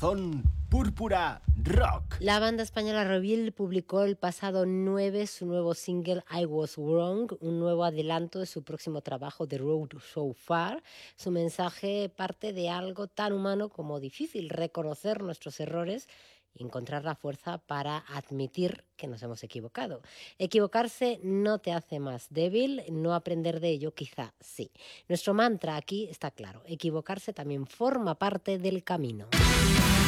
Corazón Púrpura Rock. La banda española Reveal publicó el pasado 9 su nuevo single I Was Wrong, un nuevo adelanto de su próximo trabajo The Road So Far. Su mensaje parte de algo tan humano como difícil, reconocer nuestros errores y encontrar la fuerza para admitir que nos hemos equivocado. Equivocarse no te hace más débil, no aprender de ello quizá sí. Nuestro mantra aquí está claro, equivocarse también forma parte del camino.